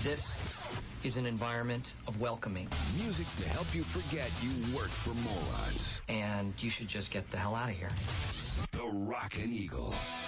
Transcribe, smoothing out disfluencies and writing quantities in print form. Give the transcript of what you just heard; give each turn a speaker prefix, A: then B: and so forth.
A: This is an environment of welcoming.
B: Music to help you forget you work for morons.
A: And you should just get the hell out of here.
B: The Rockin' Eagle.